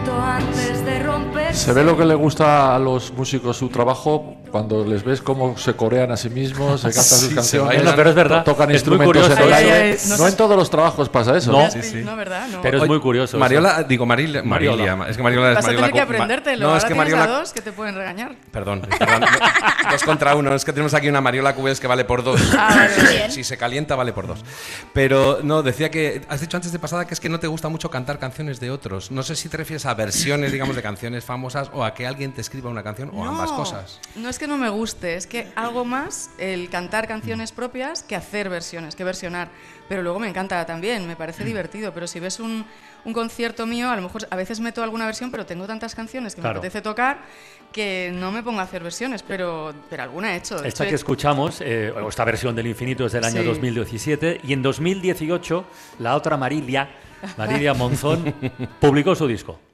Antes de romper. Se ve lo que le gusta a los músicos su trabajo cuando les ves cómo se corean a sí mismos, se cantan sus canciones, no, pero es verdad, tocan es muy instrumentos curioso. en el aire. No en todos los trabajos pasa eso. No, No, ¿verdad? No. pero es muy curioso. Mariola, digo Marilia. Es que Mariola es Vas a Mariola. tener que aprendértelo. No, Ahora es que tienes Mariola. a dos que te pueden regañar. Perdón. 2 contra 1. Es que tenemos aquí una Mariola Cubes que vale por 2. Si se calienta, vale por 2. Pero no, decía que. Has dicho antes de pasada que es que no te gusta mucho cantar canciones de otros. No sé si te refieres a versiones, digamos, de canciones famosas o a que alguien te escriba una canción o ambas cosas. No es que no me guste, es que algo más el cantar canciones propias que hacer versiones, que versionar. Pero luego me encanta también, me parece divertido. Pero si ves un concierto mío, a lo mejor a veces meto alguna versión, pero tengo tantas canciones que me apetece tocar que no me pongo a hacer versiones, pero alguna he hecho. Esta que escuchamos, esta versión del Infinito es del año 2017 y en 2018 la otra Marilia Monzón publicó su disco.